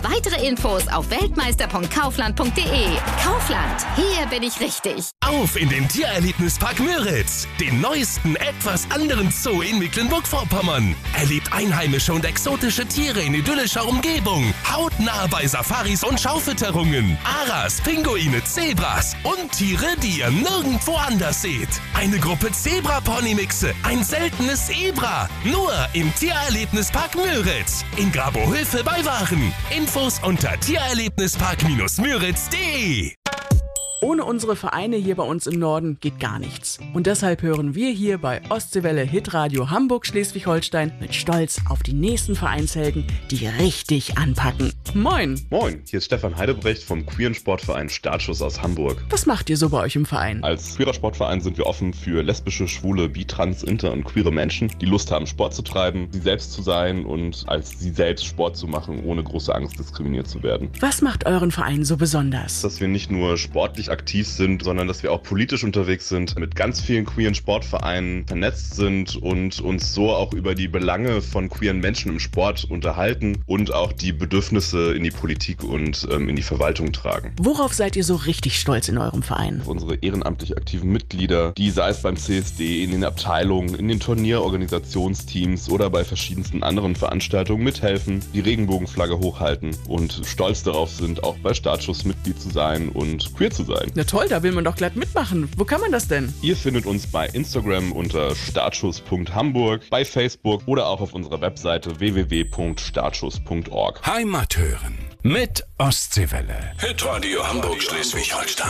Weitere Infos auf weltmeister.kaufland.de. Kaufland, hier bin ich richtig. Auf in den Tiererlebnispark Müritz, den neuesten, etwas anderen Zoo in Mecklenburg-Vorpommern. Erlebt einheimische und exotische Tiere in idyllischer Umgebung. Hautnah bei Safaris und Schaufütterungen. Aras, Pinguine, Zebras und Tiere, die ihr nirgendwo anders seht. Eine Gruppe Zebra-Pony-Mixe, ein seltenes Zebra. Nur im Tiererlebnispark Müritz. In Grabohöfe bei Waren. Infos unter tiererlebnispark-müritz.de. Ohne unsere Vereine hier bei uns im Norden geht gar nichts. Und deshalb hören wir hier bei Ostseewelle Hitradio Hamburg-Schleswig-Holstein mit Stolz auf die nächsten Vereinshelden, die richtig anpacken. Moin! Moin, hier ist Stefan Heidebrecht vom queeren Sportverein Startschuss aus Hamburg. Was macht ihr so bei euch im Verein? Als queerer Sportverein sind wir offen für lesbische, schwule, bi, trans, inter und queere Menschen, die Lust haben, Sport zu treiben, sie selbst zu sein und als sie selbst Sport zu machen, ohne große Angst diskriminiert zu werden. Was macht euren Verein so besonders? Dass wir nicht nur sportlich aktiv sind, sondern dass wir auch politisch unterwegs sind, mit ganz vielen queeren Sportvereinen vernetzt sind und uns so auch über die Belange von queeren Menschen im Sport unterhalten und auch die Bedürfnisse in die Politik und in die Verwaltung tragen. Worauf seid ihr so richtig stolz in eurem Verein? Unsere ehrenamtlich aktiven Mitglieder, die sei es beim CSD, in den Abteilungen, in den Turnierorganisationsteams oder bei verschiedensten anderen Veranstaltungen mithelfen, die Regenbogenflagge hochhalten und stolz darauf sind, auch bei Startschuss Mitglied zu sein und queer zu sein. Na toll, da will man doch glatt mitmachen. Wo kann man das denn? Ihr findet uns bei Instagram unter startschuss.hamburg, bei Facebook oder auch auf unserer Webseite www.startschuss.org. Heimat hören mit Ostseewelle. Hitradio Hamburg-Schleswig-Holstein.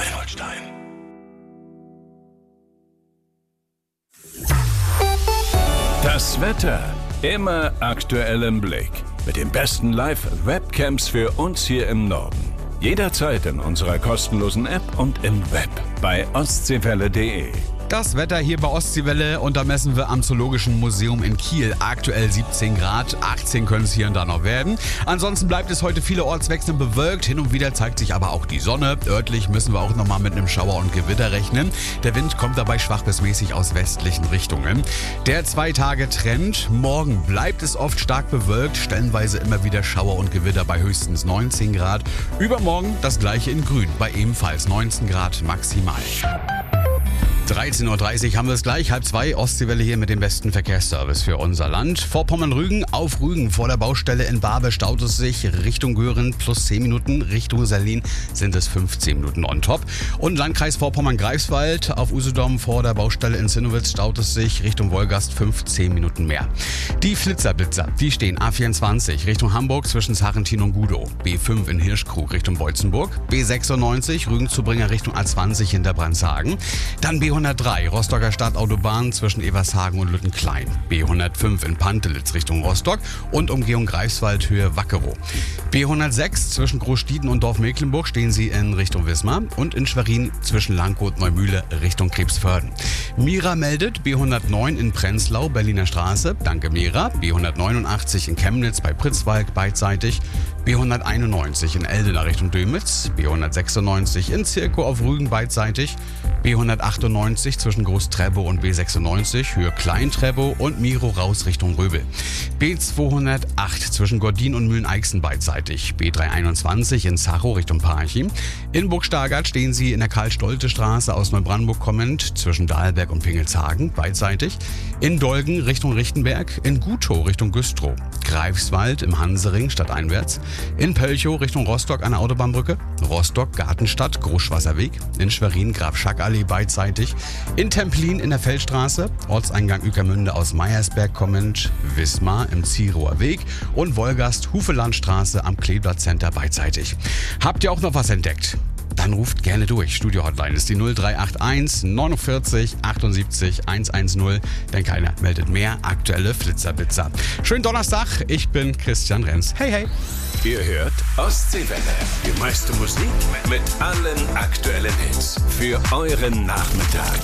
Das Wetter immer aktuell im Blick. Mit den besten Live-Webcams für uns hier im Norden. Jederzeit in unserer kostenlosen App und im Web bei ostseewelle.de. Das Wetter hier bei Ostseewelle und da messen wir am Zoologischen Museum in Kiel. Aktuell 17 Grad, 18 können es hier und da noch werden. Ansonsten bleibt es heute vielerorts wechselnd bewölkt. Hin und wieder zeigt sich aber auch die Sonne. Örtlich müssen wir auch nochmal mit einem Schauer und Gewitter rechnen. Der Wind kommt dabei schwach bis mäßig aus westlichen Richtungen. Der 2-Tage-Trend. Morgen bleibt es oft stark bewölkt. Stellenweise immer wieder Schauer und Gewitter bei höchstens 19 Grad. Übermorgen das gleiche in Grün, bei ebenfalls 19 Grad maximal. 13.30 Uhr haben wir es gleich, 1:30 Ostseewelle hier mit dem besten Verkehrsservice für unser Land. Vorpommern-Rügen auf Rügen vor der Baustelle in Barbe staut es sich Richtung Göhren plus 10 Minuten, Richtung Salin sind es 15 Minuten on top. Und Landkreis Vorpommern-Greifswald auf Usedom vor der Baustelle in Zinnowitz staut es sich Richtung Wolgast 15 Minuten mehr. Die Flitzer-Blitzer, die stehen A24 Richtung Hamburg zwischen Sarrentin und Gudow, B5 in Hirschkrug Richtung Beutzenburg, B96 Rügen-Zubringer Richtung A20 hinter Brandhagen, dann B103 Rostocker Stadtautobahn zwischen Evershagen und Lüttenklein, B105 in Pantelitz Richtung Rostock und Umgehung Greifswald Höhe Wackerow. B106 zwischen Großstieden und Dorf Mecklenburg stehen sie in Richtung Wismar und in Schwerin zwischen Langkot Neumühle Richtung Krebsförden. Mira meldet B109 in Prenzlau, Berliner Straße, danke Mira, B189 in Chemnitz bei Pritzwalk beidseitig, B191 in Eldena Richtung Dömitz, B196 in Zirkow auf Rügen beidseitig, B198 zwischen Groß-Trebow und B96 Höhe Klein-Trebow und Miro raus Richtung Röbel. B208 zwischen Gordin und Mühlen-Eichsen beidseitig, B321 in Zachow Richtung Parchim. In Burg-Stargard stehen sie in der Karl-Stolte-Straße aus Neubrandenburg kommend zwischen Dahlberg und Pingelshagen beidseitig. In Dolgen Richtung Richtenberg, in Gutow Richtung Güstrow, Greifswald im Hansering stadteinwärts, in Pölchow Richtung Rostock an der Autobahnbrücke, Rostock Gartenstadt Großschwasserweg, in Schwerin Graf-Schack-Allee beidseitig, in Templin in der Feldstraße, Ortseingang Ueckermünde aus Meiersberg kommend, Wismar im Zierower Weg und Wolgast Hufelandstraße am Kleeblatt Center beidseitig. Habt ihr auch noch was entdeckt? Dann ruft gerne durch. Studio-Hotline ist die 0381 49 78 110, denn keiner meldet mehr aktuelle Flitzerblitzer. Schönen Donnerstag, ich bin Christian Renz. Hey, hey. Ihr hört Ostseewelle. Die meiste Musik mit allen aktuellen Hits für euren Nachmittag.